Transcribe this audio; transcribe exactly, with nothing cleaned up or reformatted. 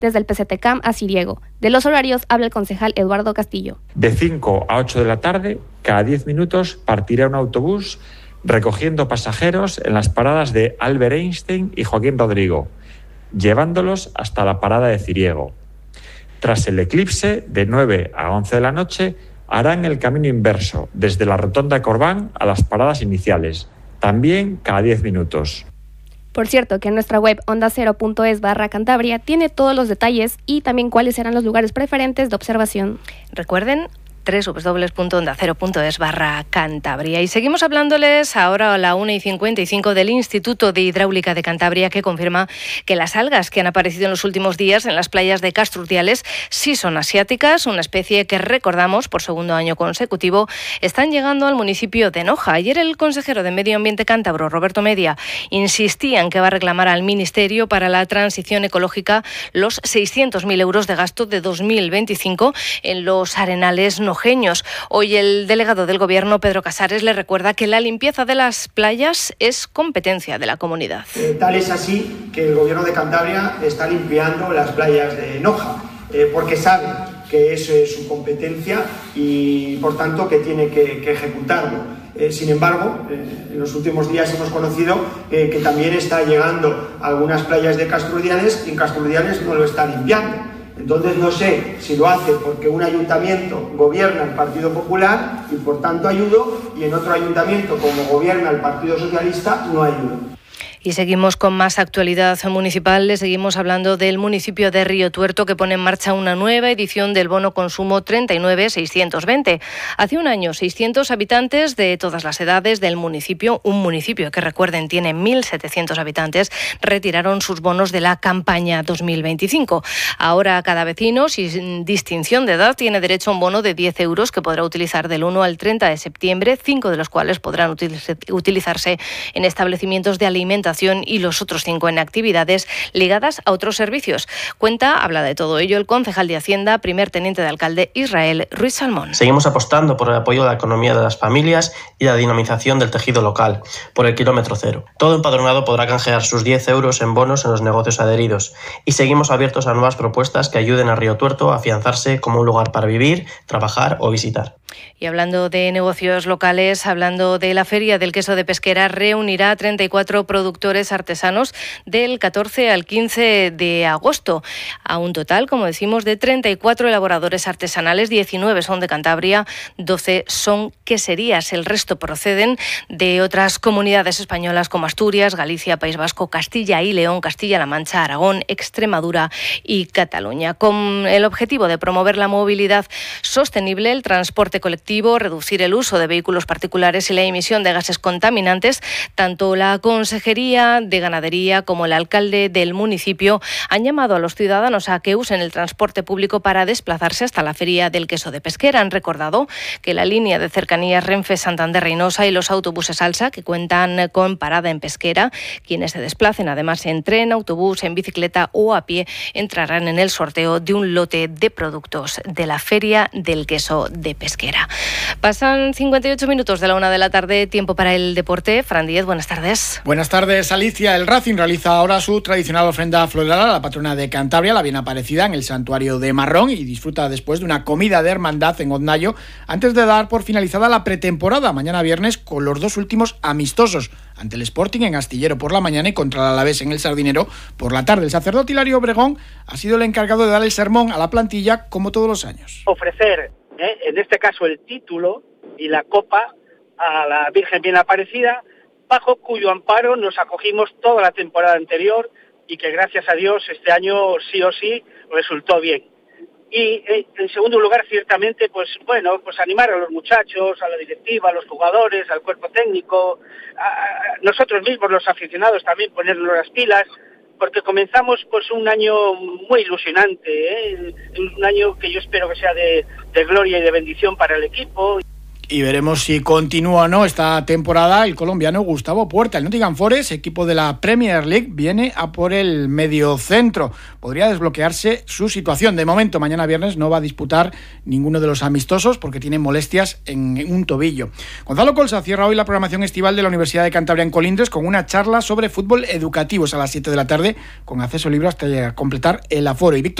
desde el P C T C A M a Ciriego. De los horarios habla el concejal Eduardo Castillo. De cinco a ocho de la tarde, cada diez minutos partirá un autobús recogiendo pasajeros en las paradas de Albert Einstein y Joaquín Rodrigo, llevándolos hasta la parada de Ciriego. Tras el eclipse, de nueve a once de la noche, harán el camino inverso, desde la rotonda de Corbán a las paradas iniciales, también cada diez minutos. Por cierto, que en nuestra web onda cero punto es barra Cantabria tiene todos los detalles y también cuáles serán los lugares preferentes de observación. Recuerden, doble u doble u doble u punto onda cero punto es barra Cantabria. Y seguimos hablándoles ahora a la una y cincuenta y cinco del Instituto de Hidráulica de Cantabria, que confirma que las algas que han aparecido en los últimos días en las playas de Castro Urdiales sí son asiáticas, una especie que, recordamos, por segundo año consecutivo, están llegando al municipio de Noja. Ayer el consejero de Medio Ambiente cántabro, Roberto Media, insistía en que va a reclamar al Ministerio para la Transición Ecológica los seiscientos mil euros de gasto de dos mil veinticinco en los arenales nojeños. Hoy el delegado del Gobierno, Pedro Casares, le recuerda que la limpieza de las playas es competencia de la comunidad. Eh, tal es así que el Gobierno de Cantabria está limpiando las playas de Noja, eh, porque sabe que eso es su competencia y, por tanto, que tiene que, que ejecutarlo. Eh, sin embargo, eh, en los últimos días hemos conocido eh, que también está llegando a algunas playas de Castro Urdiales y en Castro Urdiales no lo está limpiando. Entonces no sé si lo hace porque un ayuntamiento gobierna el Partido Popular y por tanto ayudo, y en otro ayuntamiento, como gobierna el Partido Socialista, no ayudo. Y seguimos con más actualidad municipal. Le seguimos hablando del municipio de Río Tuerto, que pone en marcha una nueva edición del bono consumo treinta y nueve seiscientos veinte. Hace un año, seiscientos habitantes de todas las edades del municipio, un municipio que, recuerden, tiene mil setecientos habitantes, retiraron sus bonos de la campaña dos mil veinticinco. Ahora cada vecino, sin distinción de edad, tiene derecho a un bono de diez euros que podrá utilizar del uno al treinta de septiembre, cinco de los cuales podrán utilizarse en establecimientos de alimentación y los otros cinco en actividades ligadas a otros servicios. Cuenta, habla de todo ello, el concejal de Hacienda, primer teniente de alcalde Israel Ruiz Salmón. Seguimos apostando por el apoyo a la economía de las familias y la dinamización del tejido local, por el kilómetro cero. Todo empadronado podrá canjear sus diez euros en bonos en los negocios adheridos, y seguimos abiertos a nuevas propuestas que ayuden a Río Tuerto a afianzarse como un lugar para vivir, trabajar o visitar. Y hablando de negocios locales, hablando de la Feria del Queso de Pesquera, reunirá a treinta y cuatro productores artesanos del catorce al quince de agosto. A un total, como decimos, de treinta y cuatro elaboradores artesanales, diecinueve son de Cantabria, doce son queserías. El resto proceden de otras comunidades españolas como Asturias, Galicia, País Vasco, Castilla y León, Castilla-La Mancha, Aragón, Extremadura y Cataluña. Con el objetivo de promover la movilidad sostenible, el transporte colectivo, reducir el uso de vehículos particulares y la emisión de gases contaminantes, tanto la Consejería de Ganadería como el alcalde del municipio han llamado a los ciudadanos a que usen el transporte público para desplazarse hasta la Feria del Queso de Pesquera. Han recordado que la línea de cercanías Renfe Santander Reynosa y los autobuses Alsa, que cuentan con parada en Pesquera, quienes se desplacen además en tren, autobús, en bicicleta o a pie, entrarán en el sorteo de un lote de productos de la Feria del Queso de Pesquera. Pasan cincuenta y ocho minutos de la una de la tarde, tiempo para el deporte. Fran Díez, buenas tardes. Buenas tardes, Alicia. El Racing realiza ahora su tradicional ofrenda floral a la patrona de Cantabria, la bien aparecida, en el santuario de Marrón, y disfruta después de una comida de hermandad en Odnayo, antes de dar por finalizada la pretemporada mañana viernes con los dos últimos amistosos, ante el Sporting en Astillero por la mañana y contra el Alavés en el Sardinero por la tarde. El sacerdote Hilario Obregón ha sido el encargado de dar el sermón a la plantilla, como todos los años. Ofrecer, ¿eh? en este caso, el título y la copa a la Virgen Bien Aparecida, bajo cuyo amparo nos acogimos toda la temporada anterior y que, gracias a Dios, este año sí o sí resultó bien. Y eh, en segundo lugar, ciertamente, pues bueno, pues animar a los muchachos, a la directiva, a los jugadores, al cuerpo técnico, a, a nosotros mismos, los aficionados, también ponernos las pilas, porque comenzamos pues un año muy ilusionante, ¿eh? un año que yo espero que sea de, de gloria y de bendición para el equipo. Y veremos si continúa o no esta temporada el colombiano Gustavo Puerta. El Nottingham Forest, equipo de la Premier League, viene a por el mediocentro. Podría desbloquearse su situación. De momento, mañana viernes no va a disputar ninguno de los amistosos porque tiene molestias en un tobillo. Gonzalo Colsa cierra hoy la programación estival de la Universidad de Cantabria en Colindres con una charla sobre fútbol educativo. Es a las siete de la tarde, con acceso libre hasta completar el aforo. Y Víctor